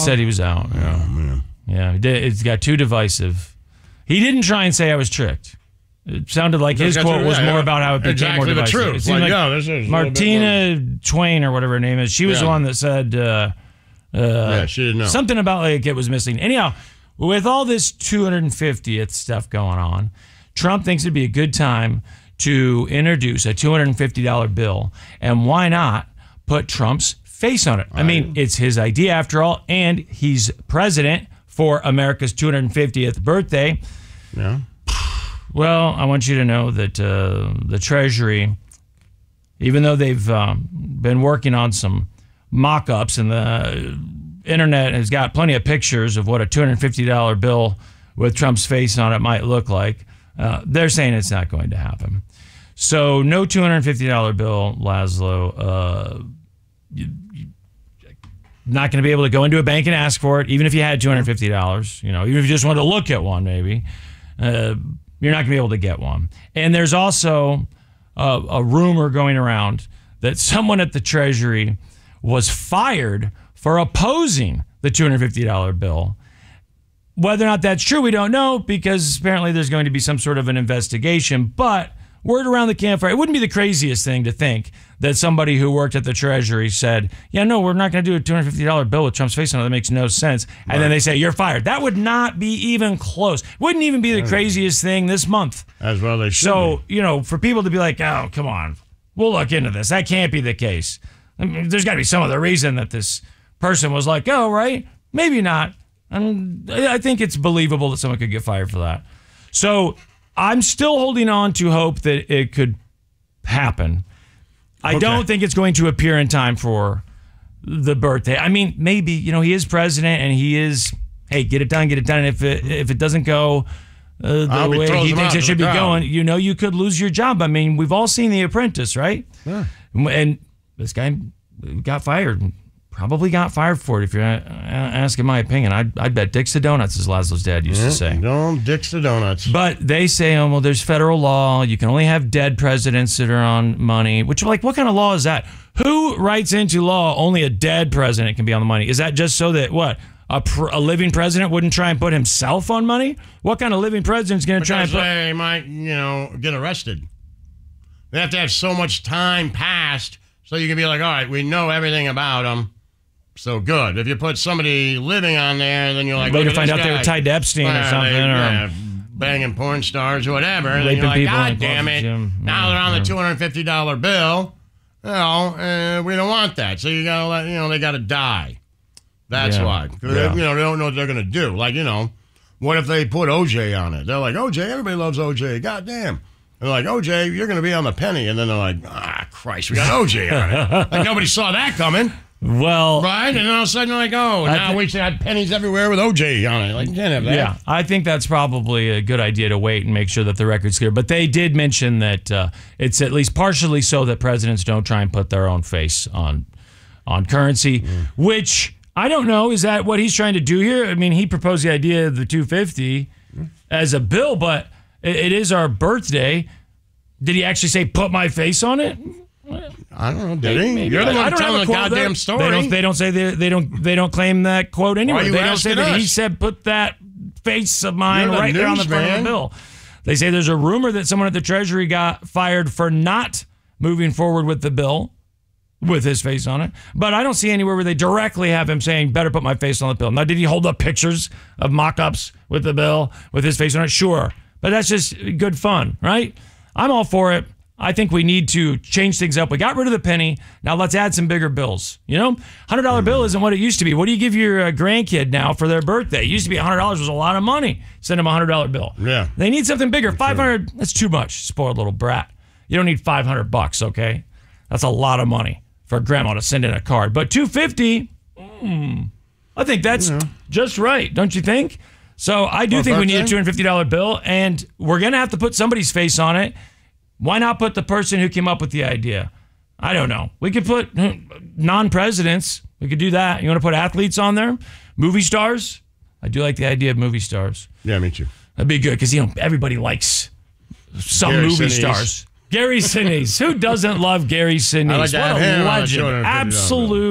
said he was out. Yeah. Oh, man. Yeah, it's got too divisive. He didn't try and say I was tricked. It sounded like his quote was more about how it became more divisive. Exactly the truth. It seemed This is Martina Twain or whatever her name is. She was the one that said she didn't know. something about like it was missing. Anyhow, with all this 250th stuff going on, Trump thinks it'd be a good time to introduce a $250 bill. And why not put Trump's face on it? I mean, it's his idea after all, and he's president for America's 250th birthday. Yeah. Well, I want you to know that the Treasury, even though they've been working on some mock-ups and the internet has got plenty of pictures of what a $250 bill with Trump's face on it might look like, they're saying it's not going to happen. So no $250 bill, Laszlo. Not going to be able to go into a bank and ask for it, even if you had $250. Even if you just wanted to look at one, maybe. You're not going to be able to get one. And there's also a rumor going around that someone at the Treasury was fired for opposing the $250 bill. Whether or not that's true, we don't know, because apparently there's going to be some sort of an investigation. But word around the campfire, it wouldn't be the craziest thing to think that somebody who worked at the Treasury said, yeah, no, we're not going to do a $250 bill with Trump's face on it. That makes no sense. And then they say, you're fired. That would not be even close. Wouldn't even be the craziest thing this month. As well they should. So, for people to be like, oh, come on, we'll look into this. That can't be the case. I mean, there's got to be some other reason that this person was like, oh, right, maybe not. And I think it's believable that someone could get fired for that. So I'm still holding on to hope that it could happen. I don't think it's going to appear in time for the birthday. I mean, maybe, he is president and he is, hey, get it done. And if it doesn't go the way he thinks it should be going, you could lose your job. I mean, we've all seen The Apprentice, right? Yeah. And this guy got fired. Probably got fired for it, if you're asking my opinion. I'd bet dicks to donuts, as Laszlo's dad used to say. Don't dicks to donuts. But they say, well, there's federal law. You can only have dead presidents that are on money, which, like, what kind of law is that? Who writes into law only a dead president can be on the money? Is that just so that, a living president wouldn't try and put himself on money? What kind of living president's going to try and put... they might, get arrested. They have to have so much time passed so you can be like, all right, we know everything about them. So good. If you put somebody living on there, then you're like, later find out they were tied to Epstein or something, or banging porn stars or whatever. And raping you're like, people. God damn it! Now they're on the $250 bill. We don't want that. So you gotta let they gotta die. That's why. They don't know what they're gonna do. Like what if they put OJ on it? They're like, OJ, everybody loves OJ. God damn. They're like, OJ, you're gonna be on the penny, and then they're like, Christ, we got OJ on it. Like nobody saw that coming. Well, right, and then all of a sudden, like, now we had pennies everywhere with OJ on it. Like, you can't have that. Yeah, I think that's probably a good idea to wait and make sure that the record's clear. But they did mention that it's at least partially so that presidents don't try and put their own face on currency, which I don't know. Is that what he's trying to do here? I mean, he proposed the idea of the $250 as a bill, but it is our birthday. Did he actually say, put my face on it? I don't know. Did he? Maybe. You're the one telling the goddamn story. They don't say they don't claim that quote anywhere. They don't say that he said put that face of mine right there on the front of the bill. They say there's a rumor that someone at the Treasury got fired for not moving forward with the bill with his face on it. But I don't see anywhere where they directly have him saying, better put my face on the bill. Now, did he hold up pictures of mock-ups with the bill with his face on it? Sure. But that's just good fun, right? I'm all for it. I think we need to change things up. We got rid of the penny. Now let's add some bigger bills. $100 bill isn't what it used to be. What do you give your grandkid now for their birthday? It used to be $100 was a lot of money. Send them a $100 bill. Yeah. They need something bigger. $500, that's too much. Spoiled little brat. You don't need $500, okay? That's a lot of money for grandma to send in a card. But $250, I think that's just right, don't you think? So I do think we need a $250 bill, and we're going to have to put somebody's face on it. Why not put the person who came up with the idea? I don't know. We could put non-presidents. We could do that. You want to put athletes on there? Movie stars? I do like the idea of movie stars. Yeah, me too. That'd be good because, everybody likes some movie stars. Gary Sinise. Who doesn't love Gary Sinise? I like what a legend. Absolute.